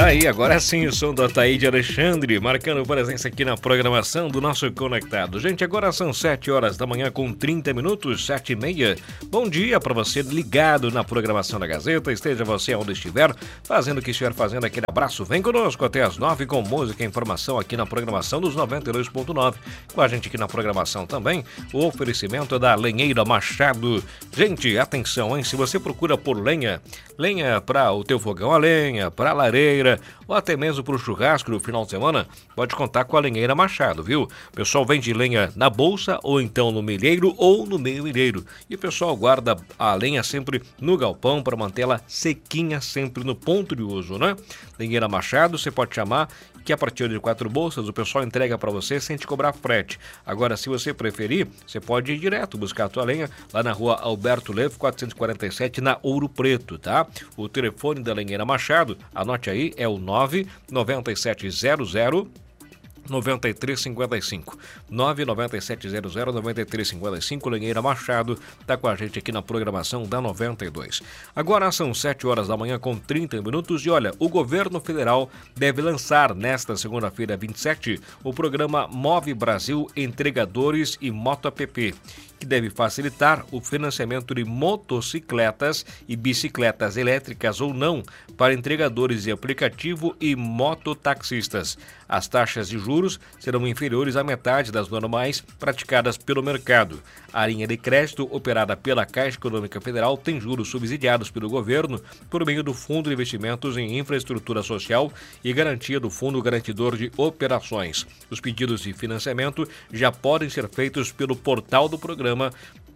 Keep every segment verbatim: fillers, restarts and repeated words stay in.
Aí, agora sim, o som do Ataíde Alexandre, marcando presença aqui na programação do nosso Conectado. Gente, agora são sete horas da manhã com trinta minutos, sete e meia. Bom dia para você ligado na programação da Gazeta, esteja você onde estiver, fazendo o que estiver fazendo, aquele abraço. Vem conosco até as nove com música e informação aqui na programação dos noventa e dois ponto nove. Com a gente aqui na programação também, o oferecimento da Lenheira Machado. Gente, atenção, hein? Se você procura por lenha, lenha para o teu fogão a lenha, para a lareira, ou até mesmo para o churrasco no final de semana, pode contar com a Lenheira Machado, viu? O pessoal vende lenha na bolsa, ou então no milheiro, ou no meio milheiro. E o pessoal guarda a lenha sempre no galpão para mantê-la sequinha sempre no ponto de uso, né? Lenheira Machado, você pode chamar, que a partir de quatro bolsas o pessoal entrega para você sem te cobrar frete. Agora, se você preferir, você pode ir direto buscar a tua lenha lá na rua Alberto Levo, quatrocentos e quarenta e sete, na Ouro Preto, tá? O telefone da Lenheira Machado, anote aí, é o nove nove sete zero zero nove três cinco cinco. nove nove sete zero zero nove três cinco cinco. Lenheira Machado tá com a gente aqui na programação da noventa e dois. Agora são sete horas da manhã com trinta minutos e olha, o governo federal deve lançar nesta segunda-feira vinte e sete o programa Move Brasil Entregadores e Moto App, que deve facilitar o financiamento de motocicletas e bicicletas elétricas ou não para entregadores de aplicativo e mototaxistas. As taxas de juros serão inferiores à metade das normais praticadas pelo mercado. A linha de crédito operada pela Caixa Econômica Federal tem juros subsidiados pelo governo por meio do Fundo de Investimentos em Infraestrutura Social e garantia do Fundo Garantidor de Operações. Os pedidos de financiamento já podem ser feitos pelo portal do programa,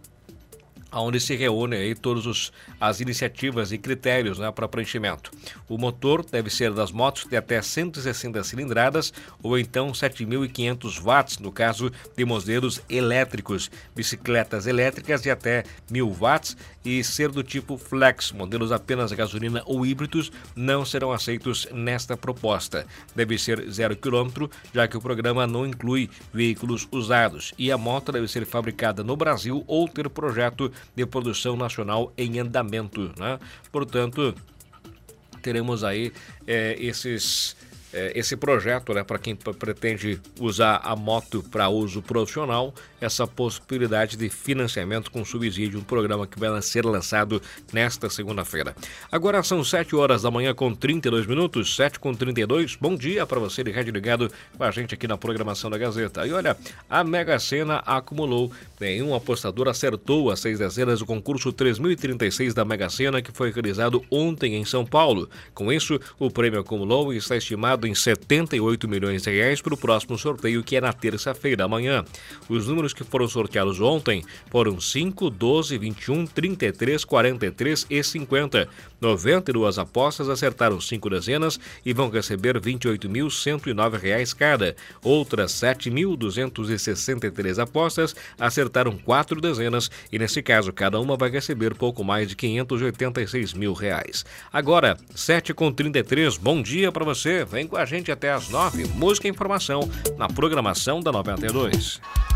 onde se reúnem aí todas as iniciativas e critérios, né, para preenchimento. O motor deve ser das motos de até cento e sessenta cilindradas ou então sete mil e quinhentos watts, no caso de modelos elétricos, bicicletas elétricas de até mil watts e ser do tipo flex. Modelos apenas a gasolina ou híbridos não serão aceitos nesta proposta. Deve ser zero quilômetro, já que o programa não inclui veículos usados e a moto deve ser fabricada no Brasil ou ter projeto de produção nacional em andamento, né? Portanto, teremos aí é, esses, é, esse projeto, né, para quem pretende usar a moto para uso profissional, essa possibilidade de financiamento com subsídio, um programa que vai ser lançado nesta segunda-feira. Agora são sete horas da manhã com trinta e dois minutos, sete com trinta e dois. Bom dia para você de rádio ligado com a gente aqui na programação da Gazeta. E olha, a Mega Sena acumulou, nenhum apostador acertou as seis dezenas do concurso três mil e trinta e seis da Mega Sena, que foi realizado ontem em São Paulo. Com isso, o prêmio acumulou e está estimado em setenta e oito milhões de reais para o próximo sorteio, que é na terça-feira, amanhã. Os números que foram sorteados ontem foram cinco, doze, vinte e um, trinta e três, quarenta e três e cinquenta. noventa e duas apostas acertaram cinco dezenas e vão receber vinte e oito mil cento e nove reais cada. Outras sete mil duzentas e sessenta e três apostas acertaram quatro dezenas e, nesse caso, cada uma vai receber pouco mais de quinhentos e oitenta e seis mil reais. Agora, sete com trinta e três, bom dia para você. Vem com a gente até às nove. Música e informação na programação da noventa e dois.